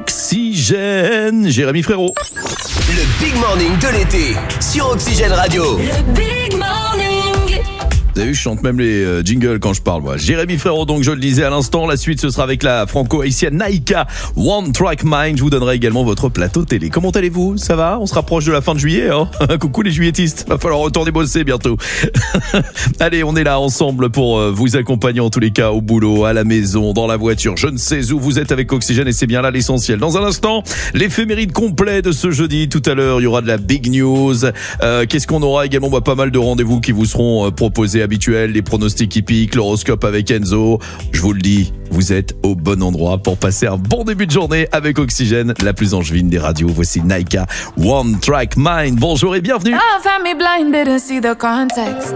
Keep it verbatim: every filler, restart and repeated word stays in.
Oxygène, Jérémy Frérot. Le Big Morning de l'été sur Oxygène Radio. Le Big Morning. Vous avez vu, je chante même les euh, jingles quand je parle, moi. Jérémy Frérot, donc je le disais à l'instant, la suite ce sera avec la franco-haïtienne Naïka, One Track Mind. Je vous donnerai également votre plateau télé. Comment allez-vous? Ça va? On se rapproche de la fin de juillet, hein. Coucou les juilletistes, va falloir retourner bosser bientôt. Allez, on est là ensemble pour euh, vous accompagner en tous les cas au boulot, à la maison, dans la voiture. Je ne sais où vous êtes avec Oxygène et c'est bien là l'essentiel. Dans un instant, l'éphéméride complet de ce jeudi. Tout à l'heure, il y aura de la big news. Euh, qu'est-ce qu'on aura également? Bah, pas mal de rendez-vous qui vous seront euh, proposés habituels, les pronostics hippiques, l'horoscope avec Enzo. Je vous le dis, vous êtes au bon endroit pour passer un bon début de journée avec Oxygène, la plus angevine des radios. Voici Naïka, One Track Mind. Bonjour et bienvenue. I found me blind, didn't see the context.